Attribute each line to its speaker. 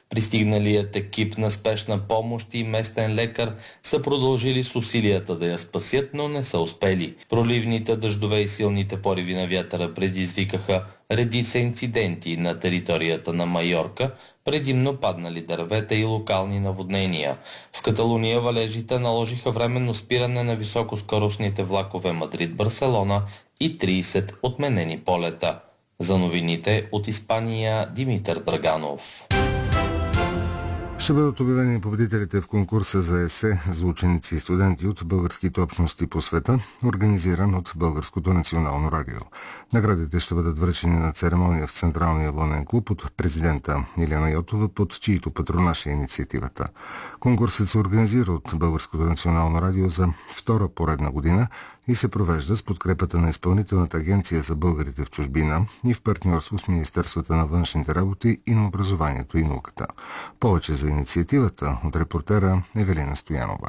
Speaker 1: Пристигналият екип на спешна помощ и местен лекар са продължили с усилията да я спасят, но не са успели. Проливните дъждове и силните пориви на вятъра предизвикаха редица инциденти на територията на Майорка, предимно паднали дървета и локални наводнения. В Каталуния валежите наложиха временно спиране на високоскоростните влакове Мадрид-Барселона и 30 отменени полета. За новините от Испания, Димитър Драганов.
Speaker 2: Ще бъдат обявени победителите в конкурса за есе за ученици и студенти от българските общности по света, организиран от Българското национално радио. Наградите ще бъдат връчени на церемония в Централния военен клуб от президента Илияна Йотова, под чието патронаж е инициативата. Конкурсът се организира от Българското национално радио за втора поредна година и се провежда с подкрепата на Изпълнителната агенция за българите в чужбина и в партньорство с Министерствата на външните работи и на образованието и науката. Повече за инициативата от репортера Евелина Стоянова.